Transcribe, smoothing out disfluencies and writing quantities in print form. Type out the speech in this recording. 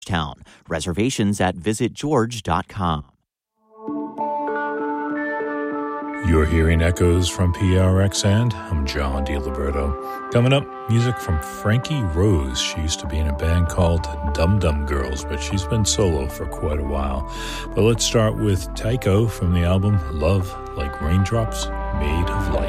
Town. Reservations at visitgeorge.com. You're hearing echoes from PRX, and I'm John DiLiberto. Coming up, music from Frankie Rose. She used to be in a band called Dum Dum Girls, but she's been solo for quite a while. But let's start with Tycho from the album Love Like Raindrops Made of Love.